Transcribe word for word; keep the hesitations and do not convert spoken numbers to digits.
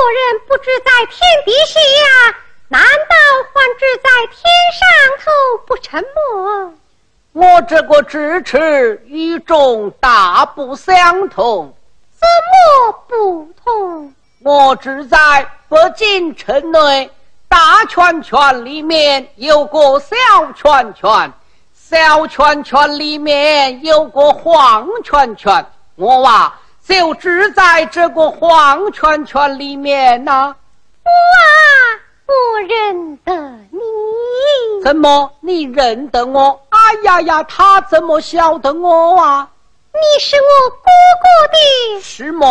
人不知在天底下，难道还知在天上头不成么？ 我这个智齿与众大不相同。 怎么不同？ 我只在北京城内大圈圈里面有个小圈圈，小圈圈里面有个黄圈圈，我啊就只在这个黄圈圈里面呐、啊。 我啊我认得你。 怎么你认得我？哎呀呀，他怎么晓得我啊？ 你是我哥哥的。 是么？